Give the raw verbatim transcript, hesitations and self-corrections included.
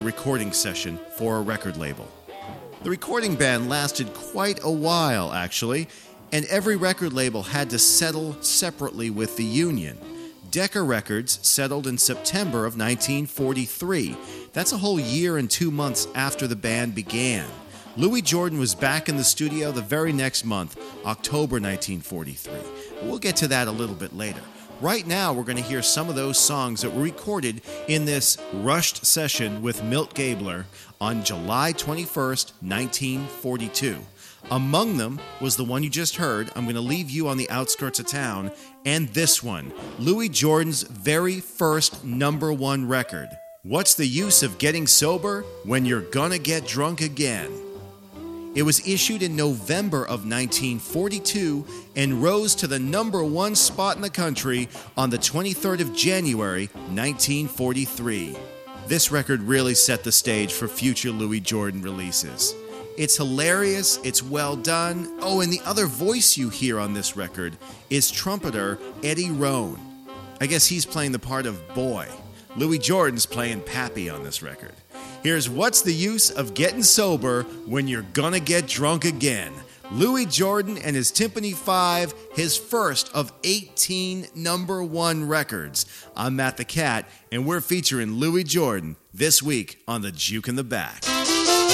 recording session for a record label. The recording ban lasted quite a while, actually, and every record label had to settle separately with the union. Decca Records settled in September of nineteen forty-three. That's a whole year and two months after the band began. Louis Jordan was back in the studio the very next month, October nineteen forty-three. We'll get to that a little bit later. Right now, we're going to hear some of those songs that were recorded in this rushed session with Milt Gabler on July twenty-first, nineteen forty-two. Among them was the one you just heard, I'm Going to Leave You on the Outskirts of Town, and this one, Louis Jordan's very first number one record. What's the use of getting sober when you're gonna get drunk again? It was issued in November of nineteen forty-two and rose to the number one spot in the country on the twenty-third of January, nineteen forty-three. This record really set the stage for future Louis Jordan releases. It's hilarious, it's well done. Oh, and the other voice you hear on this record is trumpeter Eddie Roan. I guess he's playing the part of Boy. Louis Jordan's playing Pappy on this record. Here's What's the Use of Getting Sober When You're Gonna Get Drunk Again. Louis Jordan and his Tympany Five, his first of eighteen number one records. I'm Matt the Cat, and we're featuring Louis Jordan this week on The Juke in the Back.